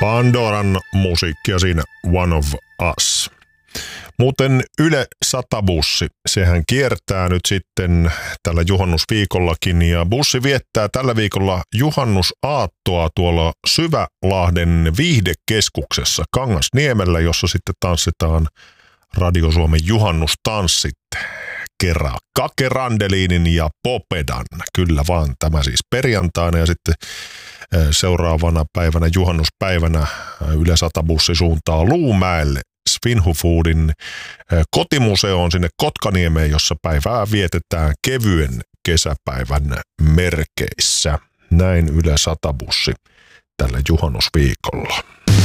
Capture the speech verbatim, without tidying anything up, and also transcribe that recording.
Pandoran musiikkia siinä One of Us. Muuten Yle Sata-bussi, sehän kiertää nyt sitten tällä juhannusviikollakin ja bussi viettää tällä viikolla juhannusaattoa tuolla Syvälahden viihdekeskuksessa Kangasniemellä, jossa sitten tanssitaan Radio Suomen juhannustanssit. Kerää Kake Randeliinin ja Popedan. Kyllä vaan, tämä siis perjantaina ja sitten seuraavana päivänä, juhannuspäivänä, Yle Sata-bussi suuntaa Luumäelle Svinhufoodin kotimuseoon sinne Kotkaniemeen, jossa päivää vietetään kevyen kesäpäivän merkeissä. Näin Yle Sata-bussi tällä juhannusviikolla.